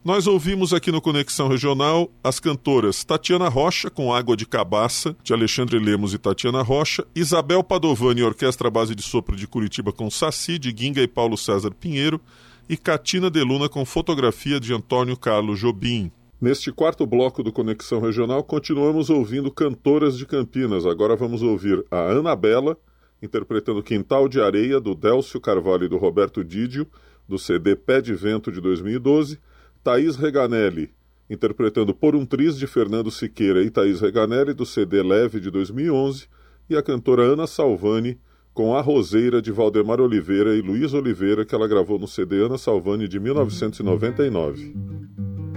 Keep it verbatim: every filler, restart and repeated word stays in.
Nós ouvimos aqui no Conexão Regional as cantoras Tatiana Rocha, com Água de Cabaça, de Alexandre Lemos e Tatiana Rocha, Isabel Padovani, Orquestra Base de Sopro de Curitiba, com Saci, de Guinga e Paulo César Pinheiro, e Catina de Luna, com Fotografia, de Antônio Carlos Jobim. Neste quarto bloco do Conexão Regional, continuamos ouvindo cantoras de Campinas. Agora vamos ouvir a Anabela, interpretando Quintal de Areia, do Délcio Carvalho e do Roberto Didio, do C D Pé de Vento, de dois mil e doze, Thaís Reganelli, interpretando Por um Triz, de Fernando Siqueira e Thaís Reganelli, do C D Leve, de dois mil e onze, e a cantora Ana Salvani, com A Roseira, de Valdemar Oliveira e Luiz Oliveira, que ela gravou no C D Ana Salvani, de mil novecentos e noventa e nove.